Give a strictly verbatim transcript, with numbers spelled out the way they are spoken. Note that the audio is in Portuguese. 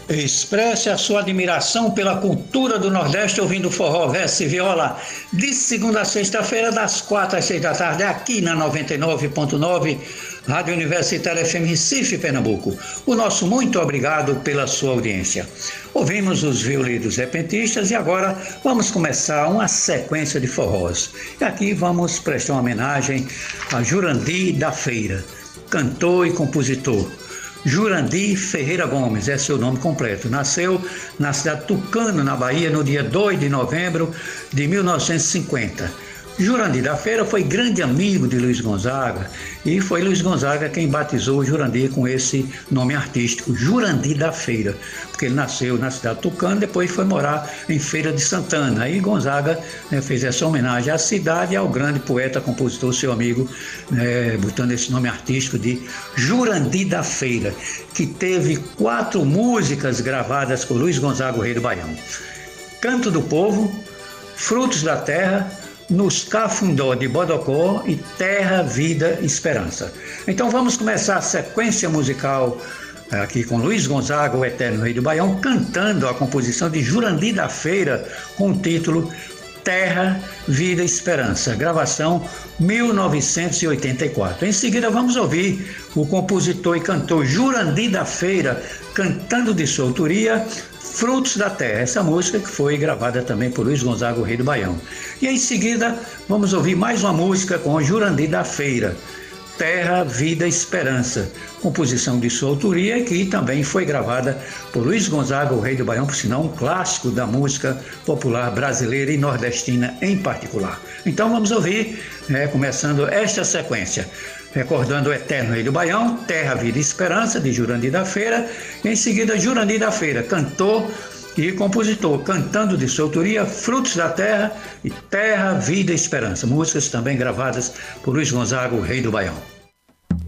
Expresse a sua admiração pela cultura do Nordeste ouvindo forró, verso e viola de segunda a sexta-feira, das quatro às seis da tarde, aqui na noventa e nove ponto nove, Rádio Universitária F M Recife, Pernambuco. O nosso muito obrigado pela sua audiência. Ouvimos os violinos repentistas e agora vamos começar uma sequência de forrós. E aqui vamos prestar uma homenagem a Jurandir da Feira, cantor e compositor. Jurandir Ferreira Gomes é seu nome completo. Nasceu na cidade de Tucano, na Bahia, no dia dois de novembro de mil novecentos e cinquenta. Jurandir da Feira foi grande amigo de Luiz Gonzaga e foi Luiz Gonzaga quem batizou Jurandir com esse nome artístico, Jurandir da Feira, porque ele nasceu na cidade de Tucano, depois foi morar em Feira de Santana. Aí Gonzaga, né, fez essa homenagem à cidade e ao grande poeta, compositor, seu amigo, né, botando esse nome artístico de Jurandir da Feira, que teve quatro músicas gravadas por Luiz Gonzaga, o Rei do Baião: Canto do Povo, Frutos da Terra, Nos Cafundó de Bodocó e Terra, Vida, Esperança. Então vamos começar a sequência musical aqui com Luiz Gonzaga, o eterno Rei do Baião, cantando a composição de Jurandir da Feira com o título Terra, Vida, Esperança, gravação mil novecentos e oitenta e quatro. Em seguida vamos ouvir o compositor e cantor Jurandir da Feira cantando de sua autoria Frutos da Terra, essa música que foi gravada também por Luiz Gonzaga, o Rei do Baião. E em seguida vamos ouvir mais uma música com Jurandir da Feira, Terra, Vida, Esperança, composição de sua autoria que também foi gravada por Luiz Gonzaga, o Rei do Baião, por sinal um clássico da música popular brasileira e nordestina em particular. Então vamos ouvir, né, começando esta sequência, recordando o eterno Rei do Baião, Terra, Vida e Esperança, de Jurandir da Feira. Em seguida, Jurandir da Feira, cantor e compositor, cantando de sua autoria Frutos da Terra e Terra, Vida e Esperança, músicas também gravadas por Luiz Gonzaga, o Rei do Baião.